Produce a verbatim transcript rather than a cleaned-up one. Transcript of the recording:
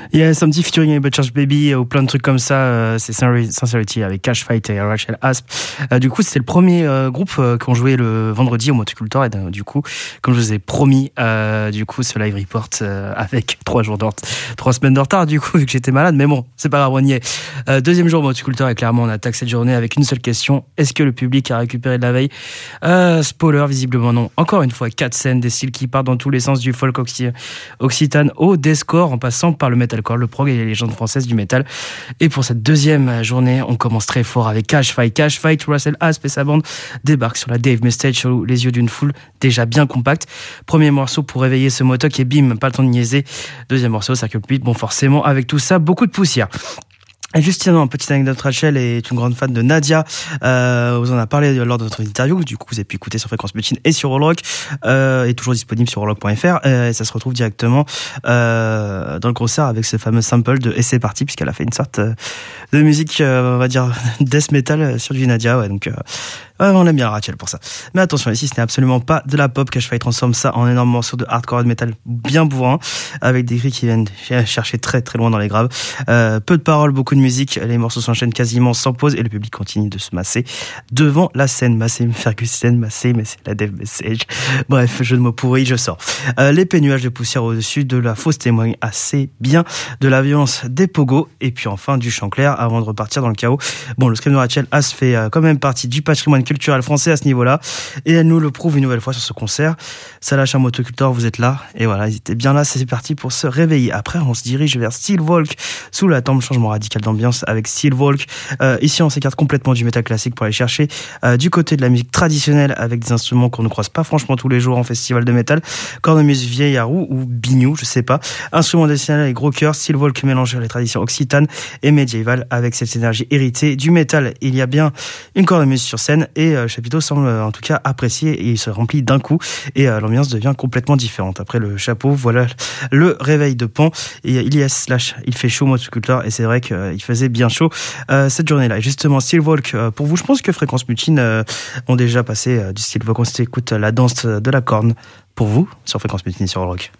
Il y a Samedi featuring Butcher's Baby ou plein de trucs comme ça. Euh, c'est Sincerity avec Cash Fight et Rachel Asp. Euh, du coup, c'était le premier euh, groupe euh, qu'on jouait le vendredi au Motocultor. Et euh, du coup, comme je vous ai promis, euh, du coup, ce live report euh, avec trois jours de retard, trois semaines de retard, du coup, vu que j'étais malade. Mais bon, c'est pas grave, on y est. Euh, deuxième jour au Motocultor et clairement, on attaque cette journée avec une seule question. Est-ce que le public a récupéré de la veille? euh, Spoiler, visiblement non. Encore une fois, quatre scènes, des styles qui partent dans tous les sens, du folk oxy- occitane au deathcore, en passant par le metalcore, le prog et les légendes françaises du métal. Et pour cette deuxième journée, on commence très fort avec Cash Fight. Cash Fight, Russell Asp et sa bande débarquent sur la Dave Mustache sous les yeux d'une foule déjà bien compacte. Premier morceau pour réveiller ce motoc et bim, pas le temps de niaiser. Deuxième morceau, Circle Pit. Bon, forcément, avec tout ça, beaucoup de poussière. Et justement, petite anecdote, Rachel est une grande fan de Nadia. Euh, vous en a parlé lors de notre interview. Du coup, vous avez pu écouter sur Fréquence Mutine et sur All Rock. Euh, est toujours disponible sur all rock point f r. Euh, et ça se retrouve directement euh, dans le concert avec ce fameux sample de Et c'est parti, puisqu'elle a fait une sorte de musique, euh, on va dire, death metal sur du Nadia. Ouais, donc, euh, ouais, on aime bien Rachel pour ça. Mais attention, ici, ce n'est absolument pas de la pop. Cash Fight transforme ça en énorme morceau de hardcore et de metal bien bourrin, avec des cris qui viennent chercher très très loin dans les graves. Euh, peu de paroles, beaucoup de musique, les morceaux s'enchaînent quasiment sans pause et le public continue de se masser devant la scène. Masser, Ferguson, masser, mais c'est la Dev Message. Bref, jeu de mots pourri, je sors. Euh, l'épais nuage de poussière au-dessus de la fosse témoigne assez bien de la violence des pogos et puis enfin du chant clair avant de repartir dans le chaos. Bon, le scream de Rachel Asp fait euh, quand même partie du patrimoine culturel français à ce niveau-là et elle nous le prouve une nouvelle fois sur ce concert. Ça lâche un Motocultor, vous êtes là et voilà, ils étaient bien là, c'est parti pour se réveiller. Après, on se dirige vers Steel Walk sous la tempe, changement radical d'ambiance avec Steel Walk. Euh, ici, on s'écarte complètement du métal classique pour aller chercher euh, du côté de la musique traditionnelle avec des instruments qu'on ne croise pas franchement tous les jours en festival de métal. Cornemuse vieille à roue ou bignou, je sais pas. Instruments traditionnels et gros cœur. Steel Walk mélange les traditions occitanes et médiévales avec cette énergie héritée du métal. Il y a bien une cornemuse sur scène et euh, le chapiteau semble euh, en tout cas apprécié et il se remplit d'un coup et euh, l'ambiance devient complètement différente. Après le chapeau, voilà le réveil de Pan et il y a slash, il fait chaud Motocultor et c'est vrai qu'il euh, faisait bien chaud euh, cette journée-là. Et justement, Steel Walk, euh, pour vous, je pense que Fréquence Mutine euh, ont déjà passé euh, du Steel Walk. On s'écoute la danse de la corne pour vous sur Fréquence Mutine sur All Rock.